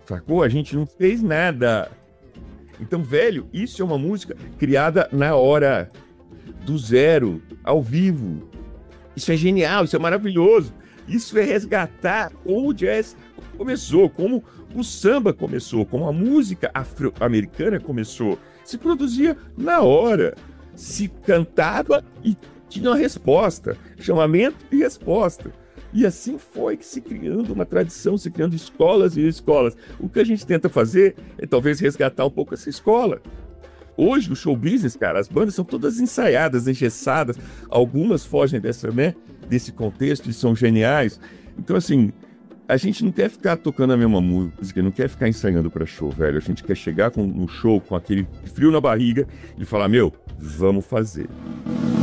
sacou? A gente não fez nada. Então, velho, isso é uma música criada na hora, do zero, ao vivo. Isso é genial, isso é maravilhoso. Isso é resgatar como o jazz começou, como o samba começou, como a música afro-americana começou. Se produzia na hora, se cantava e tinha uma resposta, chamamento e resposta. E assim foi que se criando uma tradição, se criando escolas e escolas. O que a gente tenta fazer é talvez resgatar um pouco essa escola. Hoje, o show business, cara, as bandas são todas ensaiadas, engessadas. Algumas fogem desse contexto e são geniais. Então, assim, a gente não quer ficar tocando a mesma música, não quer ficar ensaiando para show, velho. A gente quer chegar no show com aquele frio na barriga e falar, meu, vamos fazer.